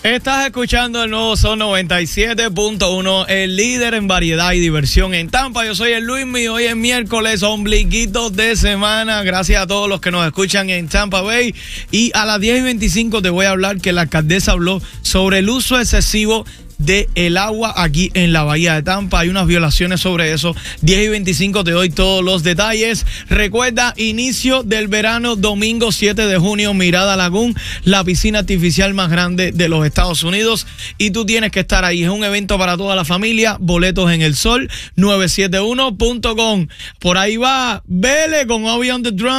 Estás escuchando el nuevo Son 97.1, el líder en variedad y diversión en Tampa. Yo soy el Luismi, hoy es miércoles, ombliguito de semana. Gracias a todos los que nos escuchan en Tampa Bay. Y a las 10:25 te voy a hablar que la alcaldesa habló sobre el uso excesivo de el agua aquí en la bahía de Tampa. Hay unas violaciones sobre eso. 10:25 te doy todos los detalles. Recuerda, inicio del verano, domingo 7 de junio, Mirada Lagoon, la piscina artificial más grande de los Estados Unidos, y tú tienes que estar ahí. Es un evento para toda la familia. Boletos en el Sol 971.com. Por ahí va Vele con Obi on the Drum.